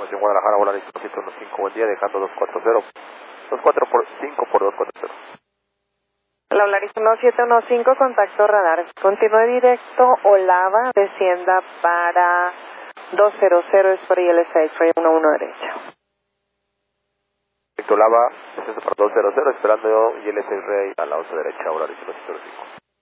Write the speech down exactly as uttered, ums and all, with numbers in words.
información Guadalajara, Volaris uno siete uno cinco, buen día, dejando dos cuatro cero, dos cuatro por cinco por dos cuatro cero. La Volaris uno siete uno cinco, contacto radar. Continúe directo, Olava, descienda para dos cero cero, es por I L seis, Frey uno uno derecha. Directo Olava, descenso para dos cero cero, esperando I L seis Rey a la once derecha, Volaris uno siete uno cinco.